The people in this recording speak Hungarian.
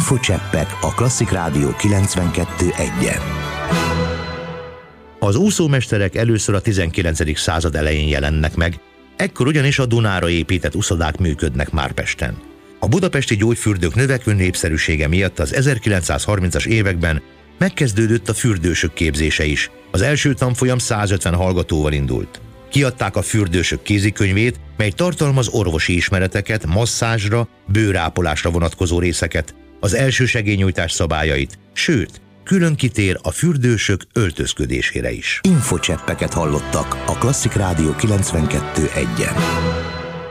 Infocseppek a Klasszik Rádió 92.1-en. Az úszómesterek először a 19. század elején jelennek meg, ekkor ugyanis a Dunára épített uszodák működnek már Pesten. A budapesti gyógyfürdők növekvő népszerűsége miatt az 1930-as években megkezdődött a fürdősök képzése is. Az első tanfolyam 150 hallgatóval indult. Kiadták a fürdősök kézikönyvét, mely tartalmaz orvosi ismereteket, masszázsra, bőrápolásra vonatkozó részeket, az elsősegélynyújtás szabályait, sőt, külön kitér a fürdősök öltözködésére is. Infocseppeket hallottak a Klasszik Rádió 92.1-en.